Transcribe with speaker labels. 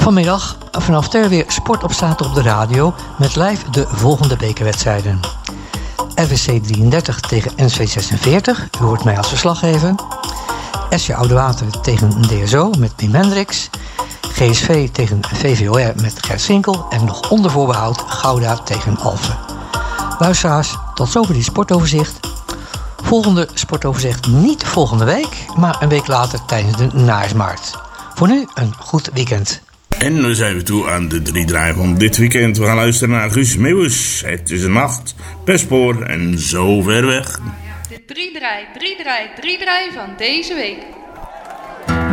Speaker 1: Vanmiddag vanaf Terweer Sport op zaterdag op de radio met live de volgende bekerwedstrijden. RWC 33 tegen NSV 46, u hoort mij als verslaggever. SC Oudewater tegen DSO met Pim Hendricks. GSV tegen VVOR met Gert Sinkel en nog onder voorbehoud Gouda tegen Alphen. Luisteraars, tot zover die sportoverzicht. Volgende sportoverzicht niet volgende week, maar een week later tijdens de Najaarsmarkt. Voor nu een goed weekend.
Speaker 2: En nu zijn we toe aan de 3 draaien van dit weekend. We gaan luisteren naar Guus Meeuwis. Het is een nacht, per spoor en zo ver weg.
Speaker 3: De 3 draai van deze week.